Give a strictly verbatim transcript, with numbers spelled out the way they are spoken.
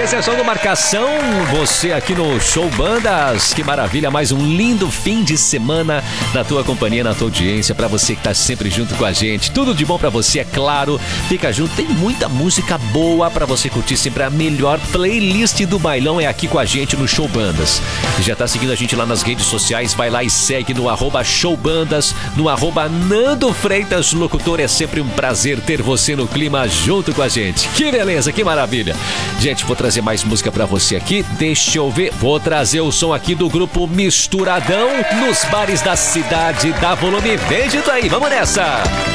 esse é o som do Marcação, você aqui no Show Bandas, que maravilha, mais um lindo fim de semana na tua companhia, na tua audiência, pra você que tá sempre junto com a gente, tudo de bom pra você, é claro, fica junto, tem muita música boa pra você curtir, sempre a melhor playlist do bailão é aqui com a gente no Show Bandas. Já tá seguindo a gente lá nas redes sociais, vai lá e segue no arroba showbandas, no arroba Nando Freitas Locutor, é sempre um prazer ter você no clima junto com a gente, que beleza, que maravilha. Gente, vou trazer mais música pra você aqui. Deixa eu ver. Vou trazer o som aqui do grupo Misturadão nos bares da cidade. Dá volume, vem junto aí. Vamos nessa!